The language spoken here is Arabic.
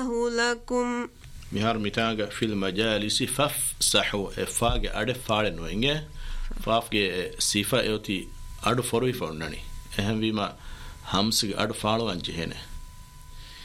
الله لكم مهار متاعك في المجالس فافسحوا فاج أدف فارن وإنجه فافج صفة يوتي أدو فروي فورناني أهم بما همسك أدو فارو أنجهنه